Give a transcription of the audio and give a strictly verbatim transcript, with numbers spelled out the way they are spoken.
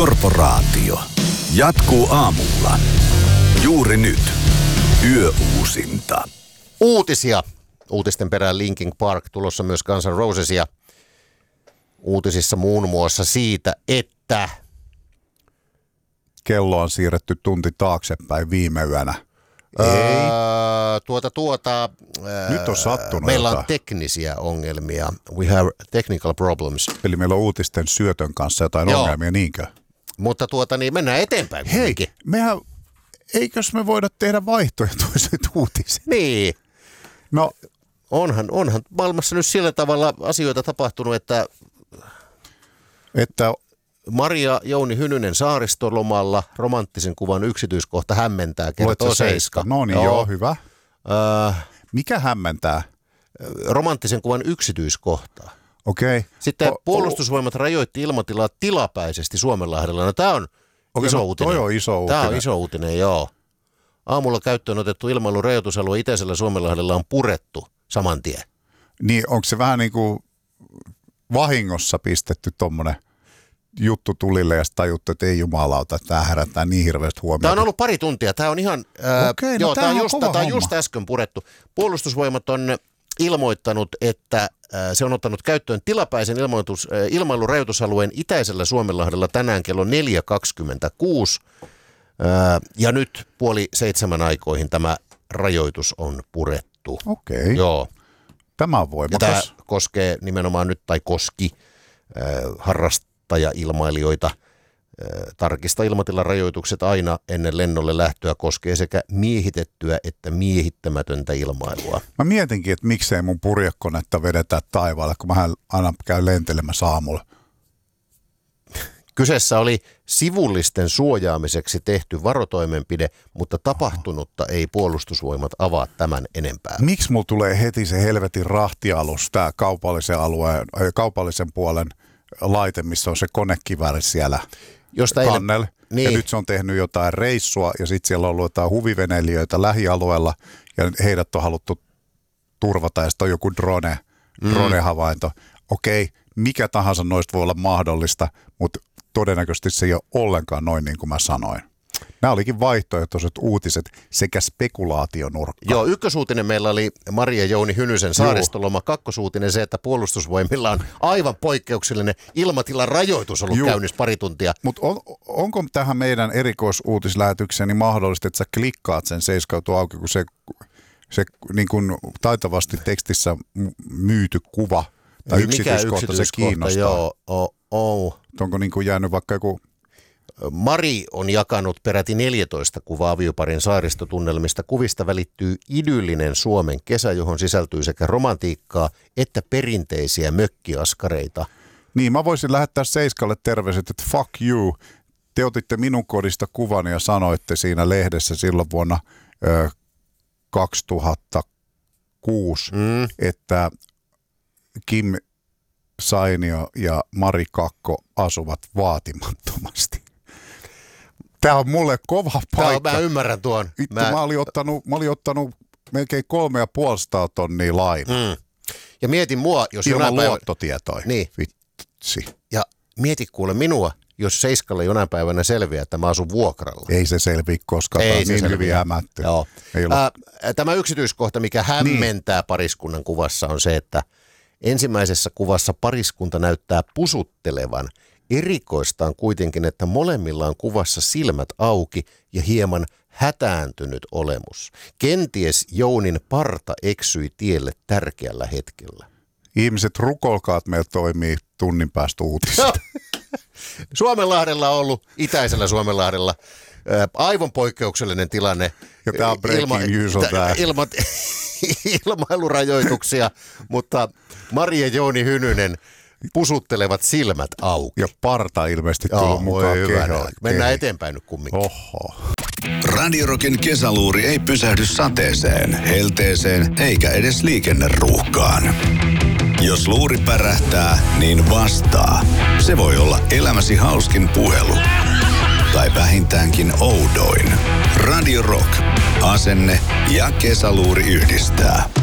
Korporaatio jatkuu aamulla. Juuri nyt. Yöuusinta. Uutisia. Uutisten perään Linkin Park, tulossa myös Guns N' Rosesia. Uutisissa muun muassa siitä, että kello on siirretty tunti taaksepäin viime yönä. Ei. Öö, tuota, tuota, öö, Nyt on sattunut meillä jotain. on teknisiä ongelmia. We have technical problems. Eli meillä on uutisten syötön kanssa jotain Joo. ongelmia, niinkö? Mutta tuota, niin mennään eteenpäin. Hei, kuitenkin. mehän, eikös me voida tehdä vaihtoehtoiset uutiset? Niin. No, Onhan, onhan maailmassa nyt sillä tavalla asioita tapahtunut, että että Maria Jouni Hynynen Saariston-lomalla, romanttisen kuvan yksityiskohta hämmentää, luet kertoo sä Seiska. No niin, joo, joo hyvä. Öö, Mikä hämmentää? romanttisen kuvan yksityiskohtaa. Okei. Okay. Sitten O- puolustusvoimat rajoitti ilmatilaa tilapäisesti Suomenlahdella. No tämä on Okei, iso no, uutinen. toi on iso uutinen. Tämä on iso uutinen, joo. Aamulla käyttöön otettu ilmailun rajoitusalue itäisellä Suomenlahdella on purettu saman tien. Niin, onko se vähän niin kuin vahingossa pistetty tommonen juttu tulille ja sitten tajuttu, että ei jumalauta, että tämä herättää niin hirveästi huomiota. Tämä on ollut pari tuntia. Tämä on ihan, ää, Okei, no joo, tämä on, on just, kova tämä on homma. just äsken purettu. Puolustusvoimat on ilmoittanut, että ää, se on ottanut käyttöön tilapäisen ilmoitus, ää, ilmailurajoitusalueen itäisellä Suomenlahdella tänään kello neljä kaksikymmentäkuusi. Ää, ja nyt puoli seitsemän aikoihin tämä rajoitus on purettu. Okei, Joo. tämä on Ja voimakas. tämä koskee nimenomaan nyt, tai koski äh, harrastaja-ilmailijoita. Äh, tarkista ilmatilan rajoitukset aina ennen lennolle lähtöä koskee sekä miehitettyä että miehittämätöntä ilmailua. Mä mietinkin, että miksei mun purjekonetta vedetään taivaalle, kun mä aina käyn lentelemässä aamulla. Kyseessä oli sivullisten suojaamiseksi tehty varotoimenpide, mutta tapahtunutta ei puolustusvoimat avaa tämän enempää. Miksi mulla tulee heti se helvetin rahtialus, tää kaupallisen alueen, äh, kaupallisen puolen laite, missä on se konekivääri siellä Josta eilen- kannella. niin. Ja nyt se on tehnyt jotain reissua ja sitten siellä on ollut jotain huviveneilijöitä lähialueella ja heidät on haluttu turvata ja sitten on joku drone, Mm. drone-havainto. Okei, mikä tahansa noista voi olla mahdollista, mutta todennäköisesti se ei ole ollenkaan noin niin kuin mä sanoin. Nämä olikin vaihtoehtoiset uutiset sekä spekulaationurkka. Joo, ykkösuutinen meillä oli Maria Jouni Hynysen Saaristoloma. Kakkosuutinen se, että puolustusvoimilla on aivan poikkeuksellinen ilmatilan rajoitus ollut Juu. käynnissä pari tuntia. Mutta on, onko tähän meidän erikoisuutislähetykseen niin mahdollista, että sä klikkaat sen seiskautu auki, kun se, se niin kuin taitavasti tekstissä myyty kuva tai Mikä yksityiskohta, se kiinnostaa? Joo, oh, oh. Onko niin kuin jäänyt vaikka joku... Mari on jakanut peräti neljätoista kuvaa avioparin saaristotunnelmista. Kuvista välittyy idyllinen Suomen kesä, johon sisältyy sekä romantiikkaa että perinteisiä mökkiaskareita. Niin, mä voisin lähettää Seiskalle terveiset, että fuck you. Te otitte minun kodista kuvan ja sanoitte siinä lehdessä silloin vuonna ö, kaksituhattakuusi, Mm. että Kim Sainio ja Mari Kakko asuvat vaatimattomasti. Tämä on mulle kova Tämä on, paikka. mä ymmärrän tuon. Vittu, mä... Mä, olin ottanut, mä olin ottanut melkein kolme ja puolesta tonnia lainaa. Mm. Ja mieti mua, jos Ilman jonain päivänä... luottotietoja. Niin. Vitsi. Ja mieti kuule minua, jos Seiskalle jonain päivänä selviää, että mä asun vuokralla. Ei se selviä koskaan. Ei Ei se niin selviä. hyvin hämätty. Joo. Ei ollut... Ää, tämä yksityiskohta, mikä hämmentää niin. pariskunnan kuvassa, on se, että ensimmäisessä kuvassa pariskunta näyttää pusuttelevan. Erikoista on kuitenkin, että molemmilla on kuvassa silmät auki ja hieman hätääntynyt olemus. Kenties Jounin parta eksyi tielle tärkeällä hetkellä. Ihmiset, rukolkaa, että meillä toimii tunnin päästä uutiset. Suomenlahdella on ollut, itäisellä Suomenlahdella, ää, aivan poikkeuksellinen tilanne. Ja tämä on breaking news on tämä. Ilma, ilmailurajoituksia, mutta Maria Jouni Hynynen pusuttelevat silmät auki. Ja parta ilmeisesti Joo, tullut mukaan hyvä, kehoon. mennään eteenpäin nyt kumminkin. Oho. Radio Rockin kesäluuri ei pysähdy sateeseen, helteeseen eikä edes liikenneruuhkaan. Jos luuri pärähtää, niin vastaa. Se voi olla elämäsi hauskin puhelu. Tai vähintäänkin oudoin. Radio Rock. Asenne ja kesäluuri yhdistää.